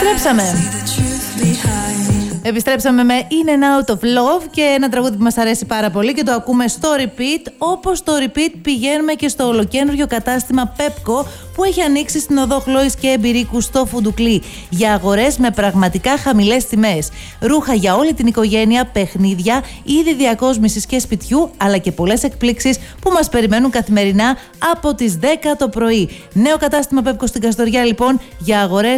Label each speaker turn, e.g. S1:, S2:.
S1: Επιστρέψαμε με In and Out of Love και ένα τραγούδι που μας αρέσει πάρα πολύ και το ακούμε στο repeat. Όπως το repeat πηγαίνουμε και στο ολοκένουργιο κατάστημα Pepco που έχει ανοίξει στην οδό Χλώης και Εμπειρίκου στο Φουντουκλή για αγορές με πραγματικά χαμηλές τιμές. Ρούχα για όλη την οικογένεια, παιχνίδια, είδη διακόσμησης και σπιτιού, αλλά και πολλές εκπλήξεις που μας περιμένουν καθημερινά από τις 10 το πρωί. Νέο κατάστημα Pepco στην Καστοριά λοιπόν για αγορές